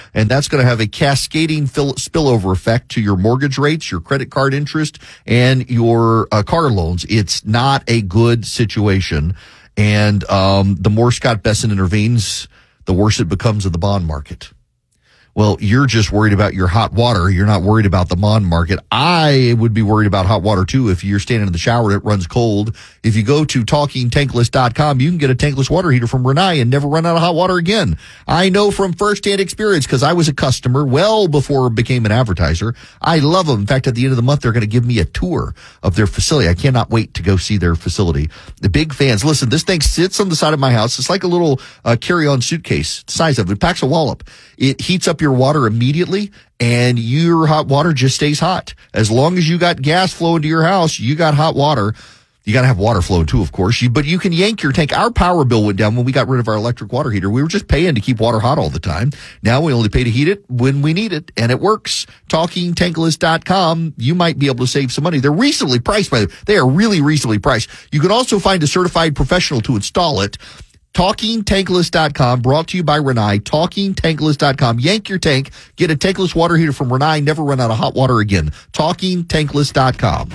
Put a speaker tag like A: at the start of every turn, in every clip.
A: and that's going to have a cascading spillover effect to your mortgage rates, your credit card interest, and your car loans. It's not a good situation. And the more Scott Bessent intervenes, the worse it becomes in the bond market. Well, you're just worried about your hot water. You're not worried about the bond market. I would be worried about hot water, too, if you're standing in the shower and it runs cold. If you go to TalkingTankless.com, you can get a tankless water heater from Rinnai and never run out of hot water again. I know from firsthand experience because I was a customer well before I became an advertiser. I love them. In fact, at the end of the month, they're going to give me a tour of their facility. I cannot wait to go see their facility. The big fans. Listen, this thing sits on the side of my house. It's like a little carry-on suitcase, the size of it. It packs a wallop. It heats up your water immediately, and your hot water just stays hot. As long as you got gas flowing to your house, you got hot water. You got to have water flowing too, of course. But you can yank your tank. Our power bill went down when we got rid of our electric water heater. We were just paying to keep water hot all the time. Now we only pay to heat it when we need it, and it works. TalkingTankless.com. You might be able to save some money. They're reasonably priced, by the way. They are really reasonably priced. You can also find a certified professional to install it. TalkingTankless.com, brought to you by Rinnai. TalkingTankless.com. Yank your tank. Get a tankless water heater from Rinnai. Never run out of hot water again. TalkingTankless.com.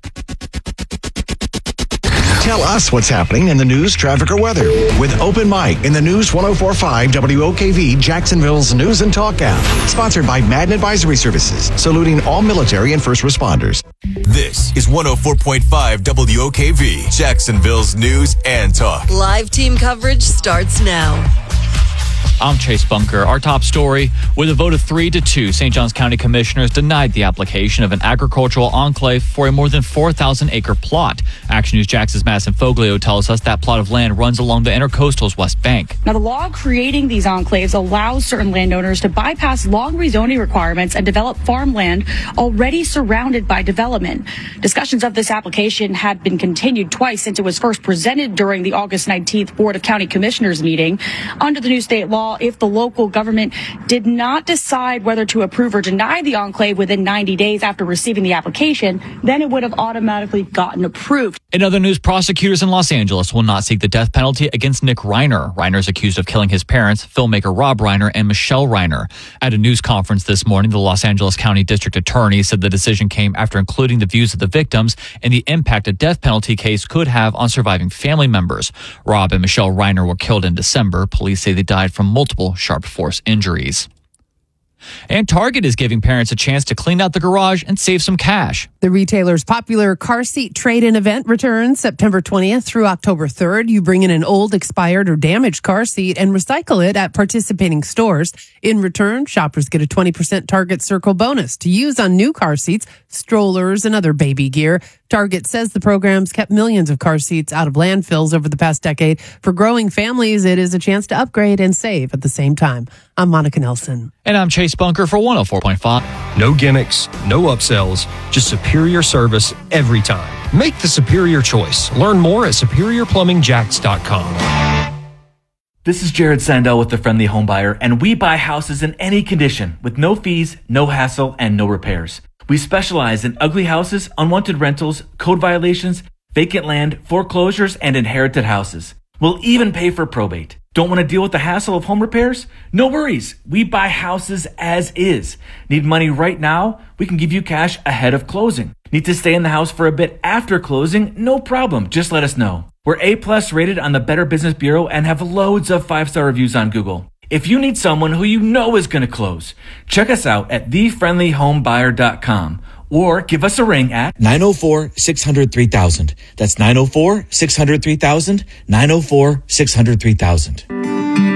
B: Tell us what's happening in the news, traffic, or weather with Open Mic in the News 104.5 WOKV, Jacksonville's News and Talk app. Sponsored by Madden Advisory Services, saluting all military and first responders.
C: This is 104.5 WOKV, Jacksonville's News and Talk.
D: Live team coverage starts now.
E: I'm Chase Bunker. Our top story, with a vote of 3-2, St. Johns County commissioners denied the application of an agricultural enclave for a more than 4,000-acre plot. Action News Jax's Madison Foglio tells us that plot of land runs along the Intercoastal's west bank.
F: Now, the law creating these enclaves allows certain landowners to bypass long rezoning requirements and develop farmland already surrounded by development. Discussions of this application had been continued twice since it was first presented during the August 19th Board of County Commissioners meeting. Under the new state law, if the local government did not decide whether to approve or deny the enclave within 90 days after receiving the application, then it would have automatically gotten approved.
E: In other news, prosecutors in Los Angeles will not seek the death penalty against Nick Reiner. Reiner is accused of killing his parents, filmmaker Rob Reiner and Michelle Reiner. At a news conference this morning, the Los Angeles County District Attorney said the decision came after including the views of the victims and the impact a death penalty case could have on surviving family members. Rob and Michelle Reiner were killed in December. Police say they died from multiple sharp force injuries. And Target is giving parents a chance to clean out the garage and save some cash.
G: The retailer's popular car seat trade-in event returns September 20th through October 3rd. You bring in an old, expired, or damaged car seat and recycle it at participating stores. In return, shoppers get a 20% Target Circle bonus to use on new car seats, strollers, and other baby gear. Target says the program's kept millions of car seats out of landfills over the past decade. For growing families, it is a chance to upgrade and save at the same time. I'm Monica Nelson.
E: And I'm Chase Bunker for 104.5.
H: No gimmicks, no upsells, just superior service every time. Make the superior choice. Learn more at superiorplumbingjax.com.
I: This is Jared Sandell with The Friendly Home Buyer, and we buy houses in any condition with no fees, no hassle, and no repairs. We specialize in ugly houses, unwanted rentals, code violations, vacant land, foreclosures, and inherited houses. We'll even pay for probate. Don't want to deal with the hassle of home repairs? No worries. We buy houses as is. Need money right now? We can give you cash ahead of closing. Need to stay in the house for a bit after closing? No problem. Just let us know. We're A+ rated on the Better Business Bureau and have loads of 5-star reviews on Google. If you need someone who you know is going to close, check us out at thefriendlyhomebuyer.com or give us a ring at
J: 904-600-3000. That's 904-600-3000, 904-600-3000.